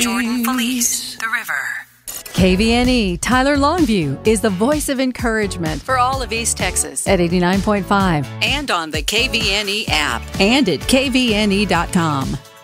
Jordan Felice, The River. KVNE, Tyler Longview, is the voice of encouragement for all of East Texas at 89.5 and on the KVNE app and at kvne.com.